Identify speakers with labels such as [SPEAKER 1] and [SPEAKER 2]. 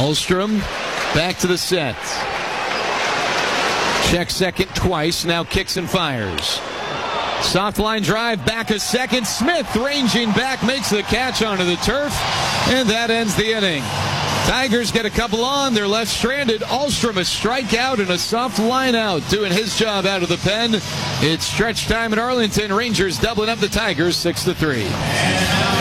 [SPEAKER 1] Ahlstrom back to the set. Check second twice, now kicks and fires. Soft line drive, back a second. Smith ranging back, makes the catch onto the turf, and that ends the inning. Tigers get a couple on, they're left stranded. Ahlstrom a strikeout and a soft line out, doing his job out of the pen. It's stretch time in Arlington. Rangers doubling up the Tigers 6-3.